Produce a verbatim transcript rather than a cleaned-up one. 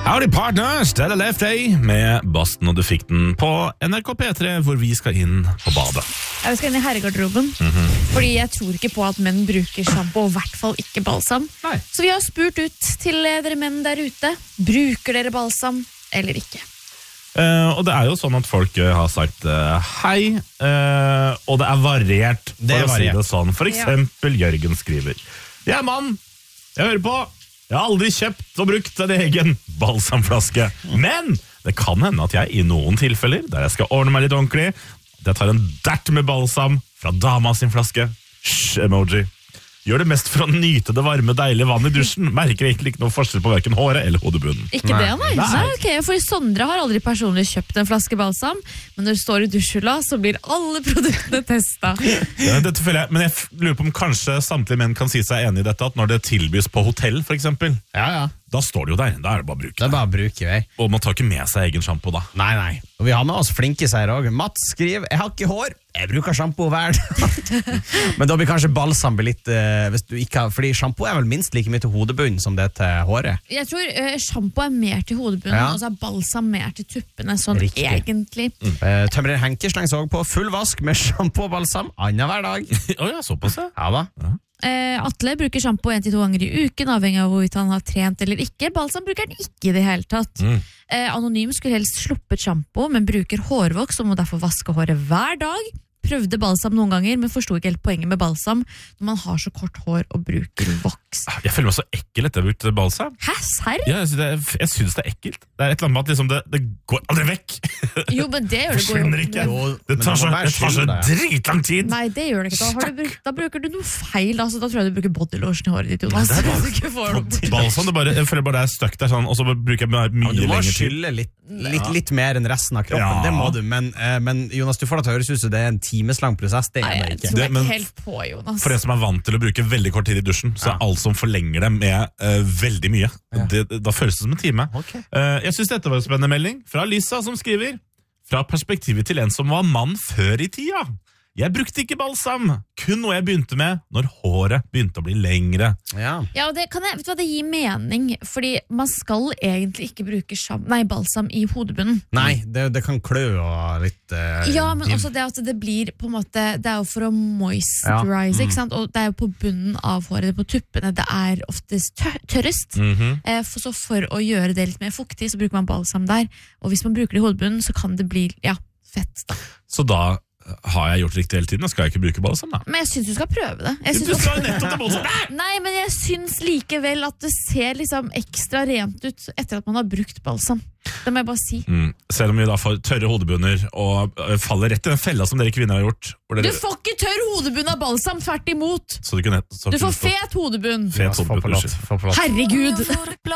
Howdy partners, Stella Lefty med Boston, og du fikk den på N R K P tre, hvor vi skal inn på badet. Jeg skal inn i herregarderoben, mm-hmm. fordi jeg tror ikke på at menn bruker shampoo, og i hvert fall ikke balsam. Nei. Så vi har spurt ut til dere menn der ute, bruker dere balsam eller ikke? Uh, og det er jo sånn at folk uh, har sagt uh, hei, uh, og det er variert, for det er å variert. si det sånn. For eksempel ja. Jørgen skriver: Jeg er mann, jeg hører på, jeg har aldri kjøpt og brukt en egen balsamflaske. Men det kan hende at jeg i noen tilfeller, der jeg skal ordne meg litt ordentlig, jeg tar en dert med balsam fra dama sin flaske. Shh-emoji. Gjør det mest for å nyte det varme, deilige vann i dusjen. Merker egentlig ikke noe forskjell på hverken håret eller hodebunnen. Ikke det, nei. nei. nei okay. For Sondre har aldri personlig kjøpt en flaske balsam, men når du står i dusjhula, så blir alle produktene testet. Ja, dette føler jeg, men jeg lurer på om kanskje samtlige menn kan si seg enig i dette, at når det tilbys på hotell, for eksempel, ja, ja. da står det jo der. Da er det bare å bruke det. Det er bare å bruke, vei. Og man tar ikke med seg egen shampoo da. Nei, nei. Og vi har med oss flinke seier også. Mats skriver: Jeg har ikke hår, jeg bruker shampoo hver dag. Men da blir kanskje balsam litt uh, hvis du ikke har, fordi shampoo er vel minst like mye til hodebunnen som det er til håret. Jeg tror uh, shampoo er mer til hodebunnen, ja. Og så er balsam mer til tuppene, sånn Riktig. egentlig. Mm. Uh, Tømrer Henke slengs også på full vask med shampoo og balsam annen hver dag. Å ja, såpass ja. Ja da. Ja. Uh, Atle bruker shampoo en til to ganger i uken, avhengig av hvorvidt han har trent eller ikke. Balsam bruker han ikke i det hele tatt. Mm. Uh, Anonym skulle helst sluppet shampoo, men bruker hårvoks og må derfor vaske håret hver dag. Prøvde balsam noen ganger, men forstod ikke helt poenget med balsam når man har så kort hår og bruker voks. Jeg føler meg så ekkel etter å ha brukt balsam. Hæ, serr? Ja, jeg, synes det, jeg synes det er ekkelt. Det er et eller annet med at liksom det, det går aldri vekk. Jo, men det gjør det. Forsvinner ikke. Jo, det tar så, det tar så dritlang tid. Nei, det gjør det ikke. Da, har du brukt, da bruker du noe feil. Altså, da tror jeg du bruker bodylotion i håret ditt, Jonas. Nei, det er bare, balsam, det bare, jeg føler bare det er støkt der sånn, og så bruker jeg mye lenger tid. Du må skylle litt, litt, litt mer enn resten av kroppen, ja. Det må du. Men, eh, men Jonas, du får det til å høres ut som det er en timeslang prosess. Det Nei, jeg tror det, ikke helt på, Jonas. For en som er vant til å bruke veldig kort tid i dusjen, så er ja. alt som forlenger det med uh, veldig mye. Ja. Det, da føles det som en time. Okay. Uh, jeg synes dette var en spennende melding fra Lisa, som skriver: Fra perspektivet til en som var mann før i tida. Jeg brukte ikke balsam, kun noe jeg begynte med når håret begynte å bli lengre. Ja, ja og det, kan jeg, vet du hva, det gir mening, fordi man skal egentlig ikke bruke sham, nei, balsam i hodebunnen. Nei, det, det kan klø og litt uh, Ja, men også det at det blir på en måte, det er jo for å moisturize, ja. mm. ikke sant? Og det er jo på bunnen av håret, på tuppene, det er oftest tør tørrest. Mm-hmm. eh, for, så for å gjøre det litt mer fuktig, så bruker man balsam der. Og hvis man bruker det i hodebunnen, så kan det bli, ja, fett da. Så da har jeg gjort riktig hele tiden, da skal jeg ikke bruke balsam da. Men jeg synes du skal prøve det. Jeg du skal jo nettopp til balsam! Nei, men jeg synes likevel at det ser liksom ekstra rent ut etter at man har brukt balsam. Det må jeg bare si. Mm. Selv om vi da får tørre hodebunner og faller rett i den fella som dere kvinner har gjort. Dere... Du får ikke tørr hodebunn av balsam, tvert imot! Så du, kunne, så du får fet hodebunn. Fet hodebunn. Herregud!